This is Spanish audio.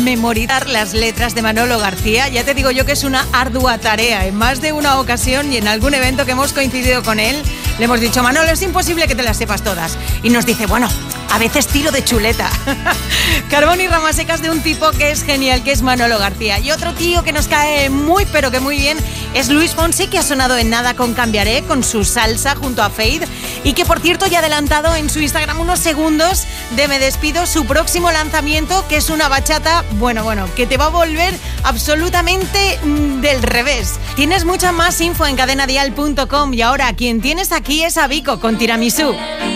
memorizar las letras de Manolo García. Ya te digo yo que es una ardua tarea. En más de una ocasión y en algún evento que hemos coincidido con él, le hemos dicho, Manolo, es imposible que te las sepas todas. Y nos dice, bueno, a veces tiro de chuleta. Carbón y ramas secas de un tipo que es genial, que es Manolo García. Y otro tío que nos cae muy, pero que muy bien, es Luis Fonsi, que ha sonado en Nada con Cambiaré, con su salsa junto a Fade. Y que, por cierto, ya ha adelantado en su Instagram unos segundos de Me Despido su próximo lanzamiento, que es una bachata, bueno, que te va a volver absolutamente del revés. Tienes mucha más info en cadenadial.com y ahora quien tienes aquí es a Vico con Tiramisú.